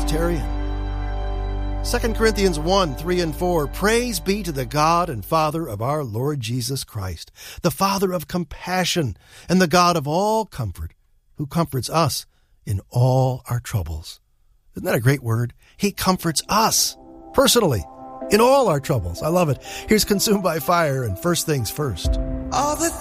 Presbyterian. 2 Corinthians 1, 3 and 4, praise be to the God and Father of our Lord Jesus Christ, the Father of compassion and the God of all comfort, who comforts us in all our troubles. Isn't that a great word? He comforts us personally in all our troubles. I love it. Here's Consumed by Fire and First Things First. All the